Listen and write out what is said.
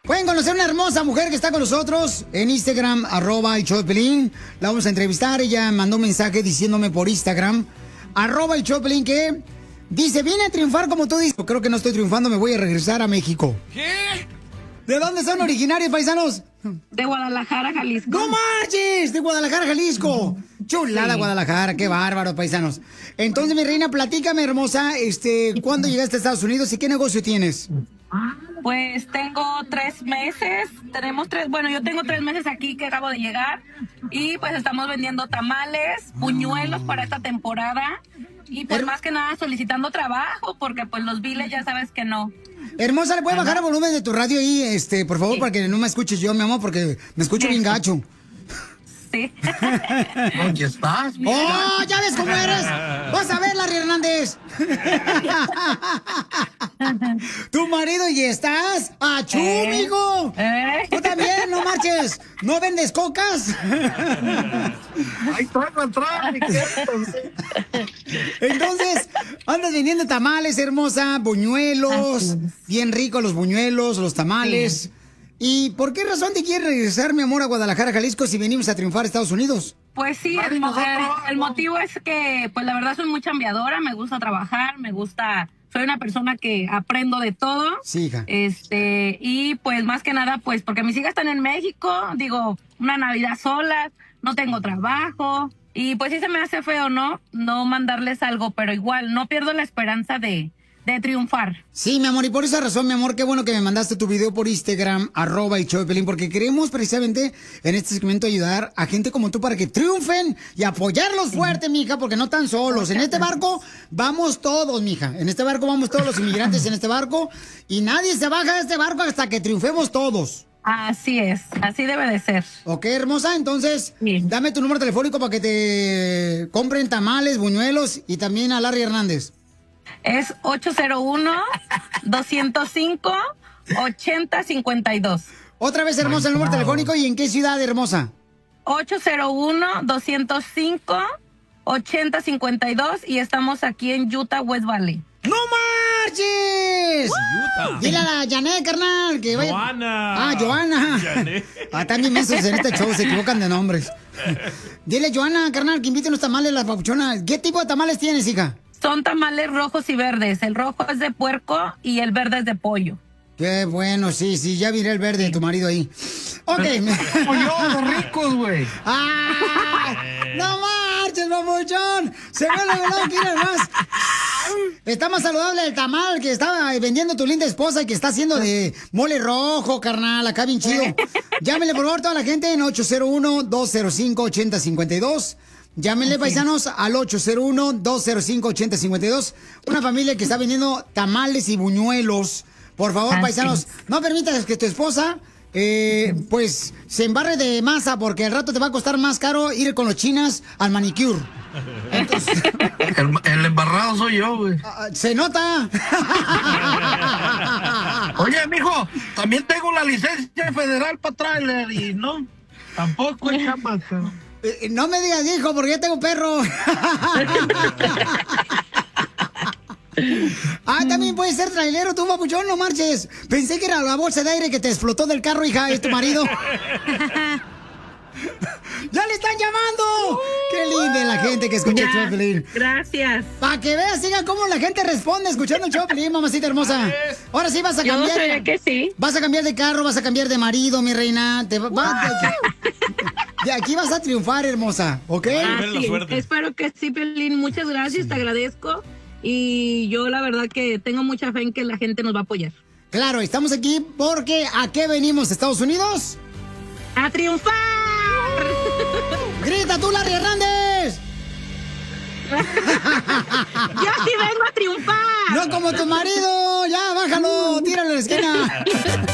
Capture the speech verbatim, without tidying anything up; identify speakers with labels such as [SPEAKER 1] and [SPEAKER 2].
[SPEAKER 1] Pueden conocer una hermosa mujer que está con nosotros en Instagram, arroba el show de Pelín. La vamos a entrevistar. Ella mandó un mensaje diciéndome por Instagram, arroba el show de Pelín, que dice, vine a triunfar como tú dices. Creo que no estoy triunfando, me voy a regresar a México.
[SPEAKER 2] ¿Qué?
[SPEAKER 1] ¿De dónde son originarios, paisanos?
[SPEAKER 3] De Guadalajara, Jalisco.
[SPEAKER 1] ¡No marches! De Guadalajara, Jalisco. Chulada, sí. Guadalajara, qué bárbaro, paisanos. Entonces, mi reina, platícame, hermosa, este, ¿cuándo llegaste a Estados Unidos y qué negocio tienes?
[SPEAKER 3] Pues tengo tres meses, tenemos tres, bueno, yo tengo tres meses aquí que acabo de llegar y pues estamos vendiendo tamales, puñuelos para esta temporada y pues más que nada solicitando trabajo porque pues los biles ya sabes que no.
[SPEAKER 1] Hermosa, ¿le puedes bajar el volumen de tu radio ahí, este, por favor, sí, para que no me escuches yo, mi amor, porque me escucho sí. bien gacho?
[SPEAKER 3] Sí.
[SPEAKER 2] ¿Dónde estás? Mira?
[SPEAKER 1] ¡Oh, ya ves cómo eres! ¡Vas a ver, Larry Hernández! Tu marido y estás. ¡Achú, ¿Eh? mijo! ¿Eh? Tú también, no marches. ¿No vendes cocas?
[SPEAKER 2] Ahí traigo atrás.
[SPEAKER 1] Entonces, andas vendiendo tamales, hermosa, buñuelos. Bien ricos los buñuelos, los tamales. Sí. ¿Y por qué razón te quieres regresar, mi amor, a Guadalajara, Jalisco, si venimos a triunfar a Estados Unidos?
[SPEAKER 3] Pues sí, el, mo el, el motivo es que, pues la verdad soy muy chambeadora, me gusta trabajar, me gusta, soy una persona que aprendo de todo.
[SPEAKER 1] Sí, hija.
[SPEAKER 3] Este, y pues más que nada, pues porque mis hijas están en México, digo, una Navidad solas, no tengo trabajo, y pues sí se me hace feo, ¿no? No mandarles algo, pero igual, no pierdo la esperanza de... de triunfar.
[SPEAKER 1] Sí, mi amor, y por esa razón, mi amor, qué bueno que me mandaste tu video por Instagram, arroba el show de Pelín, porque queremos precisamente en este segmento ayudar a gente como tú para que triunfen y apoyarlos fuerte, mija, porque no están solos. En este barco vamos todos, mija. En este barco vamos todos los inmigrantes en este barco y nadie se baja de este barco hasta que triunfemos todos.
[SPEAKER 3] Así es, así debe de ser.
[SPEAKER 1] Ok, hermosa, entonces, sí. dame tu número telefónico para que te compren tamales, buñuelos y también a Larry Hernández.
[SPEAKER 3] Es ocho cero uno, dos cero cinco, ocho cero cinco dos.
[SPEAKER 1] Otra vez, hermosa, el número telefónico. ¿Y en qué ciudad, hermosa?
[SPEAKER 3] ocho cero uno, dos cero cinco, ocho cero cinco dos. Y estamos aquí en Utah, West Valley.
[SPEAKER 1] ¡No marches! Utah. Dile a la Janet, carnal, que vaya.
[SPEAKER 4] Joana.
[SPEAKER 1] Ah, Joana. Janet. Ah, están inmensos en este show, se equivocan de nombres. Dile, Joana, carnal, que invite unos tamales, las papuchonas. ¿Qué tipo de tamales tienes, hija?
[SPEAKER 3] Son tamales rojos y verdes. El rojo es de puerco y el verde es de pollo.
[SPEAKER 1] Qué bueno, sí, sí, ya miré el verde de tu marido ahí. Ok.
[SPEAKER 2] Pollos ricos, güey.
[SPEAKER 1] ¡Ah! ¡No marches, papuchón! Se me lo velado aquí más. Está más saludable el tamal que estaba vendiendo tu linda esposa y que está haciendo de mole rojo, carnal, acá bien chido. Llámenle, por favor, toda la gente en ocho cero uno, dos cero cinco, ocho cero cinco dos. Llámenle, okay, paisanos, al ocho cero uno, dos cero cinco, ocho cero cinco dos. Una familia que está vendiendo tamales y buñuelos. Por favor, Así paisanos, es. no permitas que tu esposa, eh, pues, se embarre de masa porque al rato te va a costar más caro ir con los chinas al manicure. Entonces,
[SPEAKER 2] el, el embarrado soy yo, güey.
[SPEAKER 1] Uh, se nota.
[SPEAKER 2] Oye, mijo, también tengo la licencia federal para trailer y no, tampoco es chamaca.
[SPEAKER 1] Eh, no me digas, hijo, porque ya tengo perro. Ah, también puedes ser trailero tú, papuchón, no marches. Pensé que era la bolsa de aire que te explotó del carro, hija, es tu marido. ¡Ya le están llamando! Uh, ¡Qué linda la gente que escucha el Choplin!
[SPEAKER 3] Gracias.
[SPEAKER 1] Para que veas, sigan cómo la gente responde escuchando el Choplin, mamacita hermosa. Ahora sí vas a cambiar.
[SPEAKER 3] Yo sé que sí.
[SPEAKER 1] Vas a cambiar de carro, vas a cambiar de marido, mi reina. Te va, va, de, de aquí vas a triunfar, hermosa, ¿ok?
[SPEAKER 3] Ah, sí. Espero que sí, Pelín. Muchas gracias, sí. Te agradezco. Y yo la verdad que tengo mucha fe en que la gente nos va a apoyar.
[SPEAKER 1] Claro, estamos aquí porque ¿a qué venimos, Estados Unidos?
[SPEAKER 3] ¡A triunfar!
[SPEAKER 1] ¡Grita tú, Larry Hernández!
[SPEAKER 3] ¡Yo sí vengo a triunfar!
[SPEAKER 1] ¡No como tu marido!